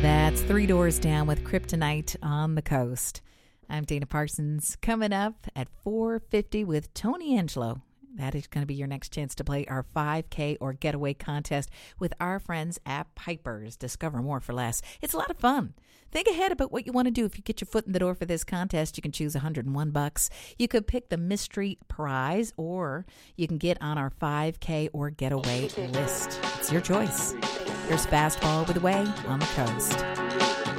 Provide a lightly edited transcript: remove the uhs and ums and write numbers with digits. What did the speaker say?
That's Three Doors Down with Kryptonite on the Coast. I'm Dana Parsons. Coming up at 4:50 with Tony Angelo. That is going to be your next chance to play our 5K or getaway contest with our friends at Piper's. Discover more for less. It's a lot of fun. Think ahead about what you want to do. If you get your foot in the door for this contest, you can choose $101. You could pick the mystery prize, or you can get on our 5K or getaway list. It's your choice. Here's Fastball with Away on the Coast.